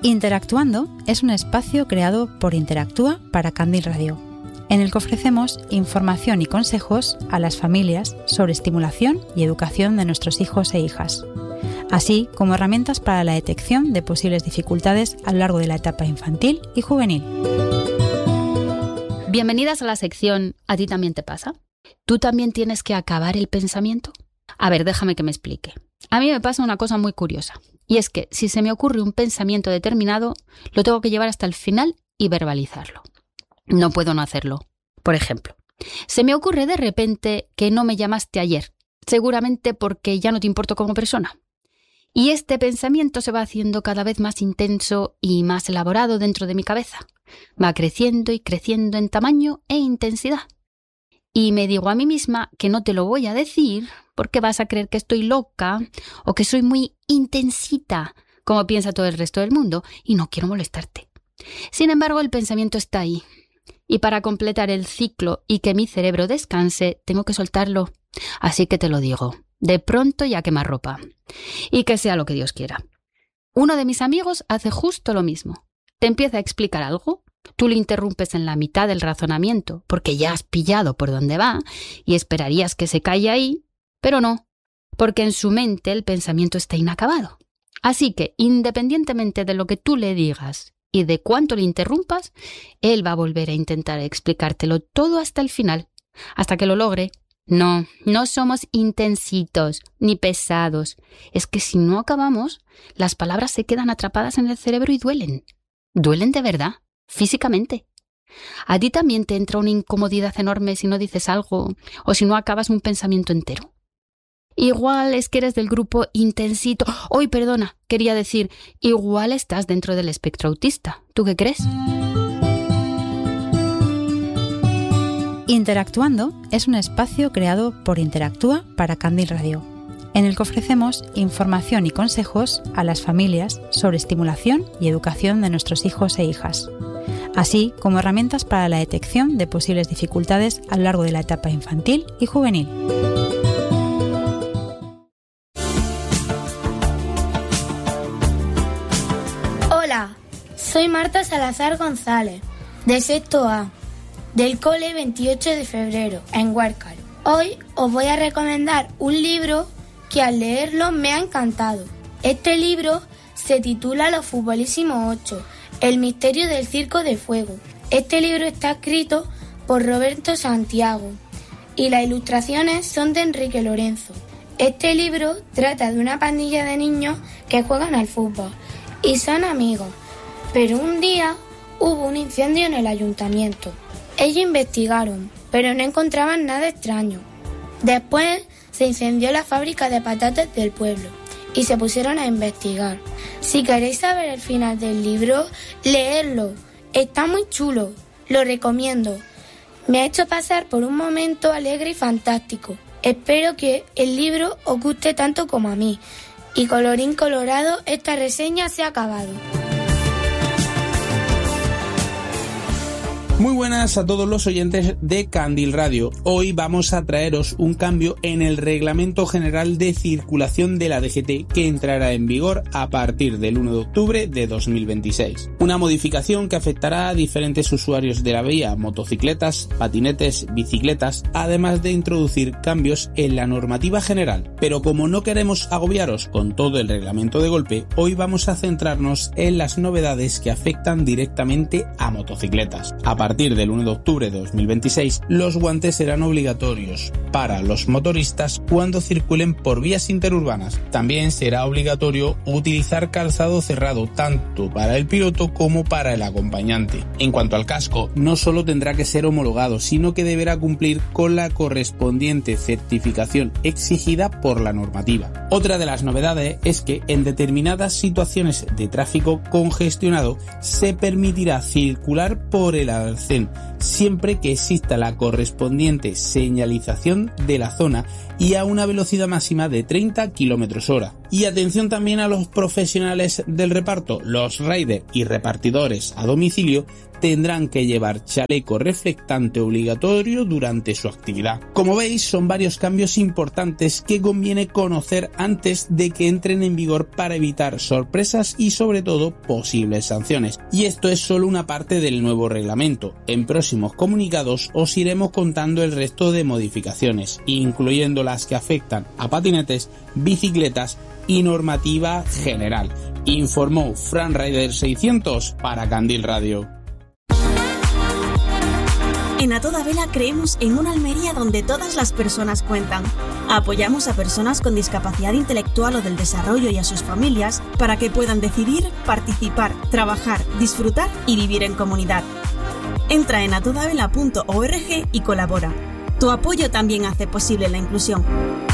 Interactuando es un espacio creado por Interactúa para Candil Radio, en el que ofrecemos información y consejos a las familias sobre estimulación y educación de nuestros hijos e hijas, así como herramientas para la detección de posibles dificultades a lo largo de la etapa infantil y juvenil. Bienvenidas a la sección ¿A ti también te pasa? ¿Tú también tienes que acabar el pensamiento? A ver, déjame que me explique. A mí me pasa una cosa muy curiosa, y es que si se me ocurre un pensamiento determinado, lo tengo que llevar hasta el final y verbalizarlo. No puedo no hacerlo. Por ejemplo, se me ocurre de repente que no me llamaste ayer, seguramente porque ya no te importo como persona. Y este pensamiento se va haciendo cada vez más intenso y más elaborado dentro de mi cabeza. Va creciendo y creciendo en tamaño e intensidad. Y me digo a mí misma que no te lo voy a decir porque vas a creer que estoy loca o que soy muy intensita, como piensa todo el resto del mundo, y no quiero molestarte. Sin embargo, el pensamiento está ahí. Y para completar el ciclo y que mi cerebro descanse, tengo que soltarlo. Así que te lo digo, de pronto y a quemarropa. Y que sea lo que Dios quiera. Uno de mis amigos hace justo lo mismo. Te empieza a explicar algo. Tú le interrumpes en la mitad del razonamiento porque ya has pillado por dónde va y esperarías que se calle ahí, pero no, porque en su mente el pensamiento está inacabado. Así que, independientemente de lo que tú le digas y de cuánto le interrumpas, él va a volver a intentar explicártelo todo hasta el final, hasta que lo logre. No somos intensitos ni pesados. Es que si no acabamos, las palabras se quedan atrapadas en el cerebro y duelen. Duelen de verdad. Físicamente. ¿A ti también te entra una incomodidad enorme si no dices algo o si no acabas un pensamiento entero? Igual es que eres del grupo intensito. Quería decir, igual estás dentro del espectro autista. ¿Tú qué crees? Interactuando es un espacio creado por Interactúa para Candil Radio, en el que ofrecemos información y consejos a las familias sobre estimulación y educación de nuestros hijos e hijas, así como herramientas para la detección de posibles dificultades a lo largo de la etapa infantil y juvenil. Hola, soy Marta Salazar González, de sexto A, del cole 28 de febrero, en Huércal. Hoy os voy a recomendar un libro que al leerlo me ha encantado. Este libro se titula Los Futbolísimos 8, el misterio del Circo de Fuego. Este libro está escrito por Roberto Santiago y las ilustraciones son de Enrique Lorenzo. Este libro trata de una pandilla de niños que juegan al fútbol y son amigos, pero un día hubo un incendio en el ayuntamiento. Ellos investigaron, pero no encontraban nada extraño. Después se incendió la fábrica de patatas del pueblo y se pusieron a investigar. Si queréis saber el final del libro, leedlo. Está muy chulo, lo recomiendo. Me ha hecho pasar por un momento alegre y fantástico. Espero que el libro os guste tanto como a mí. Y colorín colorado, esta reseña se ha acabado. Muy buenas a todos los oyentes de Candil Radio. Hoy vamos a traeros un cambio en el Reglamento General de Circulación de la DGT que entrará en vigor a partir del 1 de octubre de 2026. Una modificación que afectará a diferentes usuarios de la vía, motocicletas, patinetes, bicicletas, además de introducir cambios en la normativa general. Pero como no queremos agobiaros con todo el reglamento de golpe, hoy vamos a centrarnos en las novedades que afectan directamente a motocicletas. A partir del 1 de octubre de 2026, los guantes serán obligatorios para los motoristas cuando circulen por vías interurbanas. También será obligatorio utilizar calzado cerrado tanto para el piloto como para el acompañante. En cuanto al casco, no solo tendrá que ser homologado, sino que deberá cumplir con la correspondiente certificación exigida por la normativa. Otra de las novedades es que en determinadas situaciones de tráfico congestionado se permitirá circular por el arcén siempre que exista la correspondiente señalización de la zona y a una velocidad máxima de 30 km/h. Y atención también a los profesionales del reparto, los riders y repartidores a domicilio tendrán que llevar chaleco reflectante obligatorio durante su actividad. Como veis, son varios cambios importantes que conviene conocer antes de que entren en vigor para evitar sorpresas y sobre todo posibles sanciones. Y esto es solo una parte del nuevo reglamento. En próximos comunicados os iremos contando el resto de modificaciones, incluyendo las que afectan a patinetes, bicicletas y normativa general. Informó Fran Rider 600 para Candil Radio. En A Toda Vela creemos en una Almería donde todas las personas cuentan. Apoyamos a personas con discapacidad intelectual o del desarrollo y a sus familias para que puedan decidir, participar, trabajar, disfrutar y vivir en comunidad. Entra en atodavela.org y colabora. Tu apoyo también hace posible la inclusión.